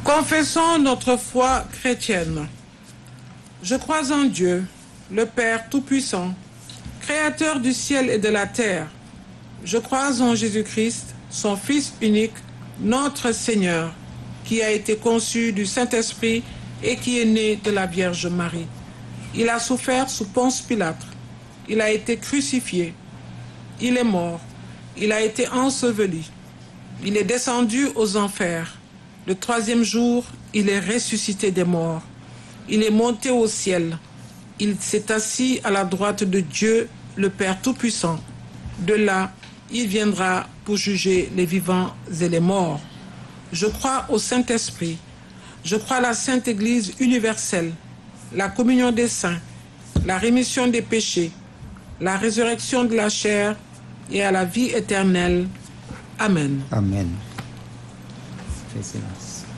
Confessons notre foi chrétienne. Je crois en Dieu, le Père Tout-Puissant, Créateur du ciel et de la terre. Je crois en Jésus-Christ, son Fils unique, notre Seigneur, qui a été conçu du Saint-Esprit et qui est né de la Vierge Marie. Il a souffert sous Ponce Pilate. Il a été crucifié. Il est mort. Il a été enseveli. Il est descendu aux enfers. Le troisième jour, il est ressuscité des morts. Il est monté au ciel. Il s'est assis à la droite de Dieu, le Père Tout-Puissant. De là, il viendra pour juger les vivants et les morts. Je crois au Saint-Esprit. Je crois à la Sainte Église universelle, la communion des saints, la rémission des péchés, la résurrection de la chair et à la vie éternelle. Amen. Amen. Fais silence.